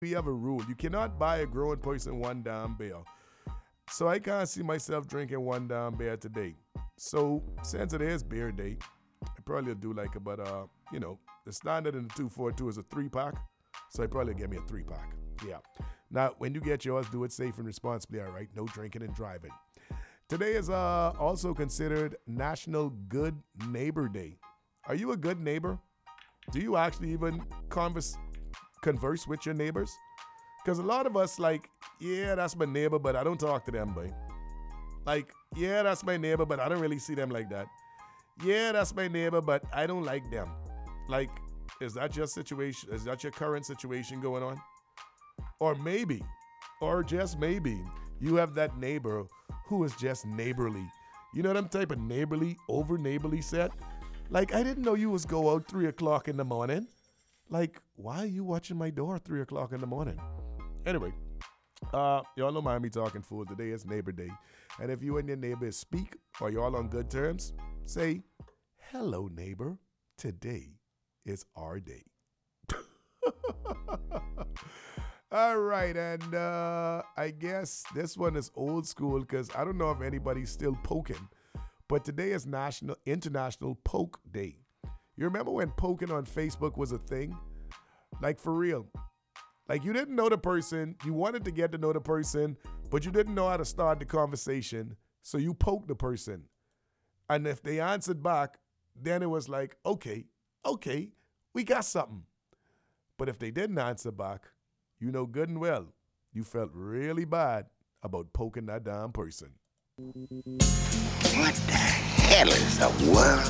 we have a rule. You cannot buy a grown person one damn beer. So I can't see myself drinking one damn beer today. So since it is beer day, I probably do like about the standard in the 242 is a 3-pack. So I probably get me a 3-pack. Yeah. Now when you get yours, do it safe and responsibly, all right? No drinking and driving. Today is also considered National Good Neighbor Day. Are you a good neighbor? Do you actually even converse with your neighbors? Because a lot of us yeah, that's my neighbor, but I don't talk to them, boy. Yeah, that's my neighbor, but I don't really see them like that. Yeah, that's my neighbor, but I don't like them. Is that your situation? Is that your current situation going on? Or maybe, or just maybe, you have that neighbor who is just neighborly. You know them type of neighborly, over neighborly set? I didn't know you was go out 3 o'clock in the morning. Why are you watching my door at 3 o'clock in the morning? Anyway, y'all know Miami Talking Fool. Today is Neighbor Day. And if you and your neighbor speak or y'all on good terms, say, hello, neighbor. Today is our day. All right, and I guess this one is old school because I don't know if anybody's still poking, but today is International Poke Day. You remember when poking on Facebook was a thing? For real. You didn't know the person, you wanted to get to know the person, but you didn't know how to start the conversation, so you poked the person. And if they answered back, then it was okay, we got something. But if they didn't answer back, you know good and well, you felt really bad about poking that damn person. What the hell is the world